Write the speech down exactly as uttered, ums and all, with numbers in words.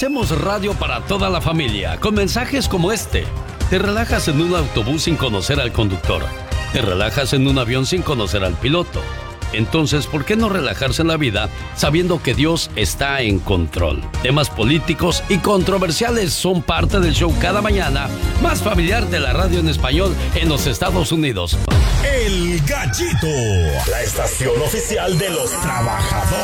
Hacemos radio para toda la familia, con mensajes como este. Te relajas en un autobús sin conocer al conductor. Te relajas en un avión sin conocer al piloto. Entonces, ¿por qué no relajarse en la vida sabiendo que Dios está en control? Temas políticos y controversiales son parte del show cada mañana más familiar de la radio en español en los Estados Unidos. El Gallito, la estación oficial de los trabajadores.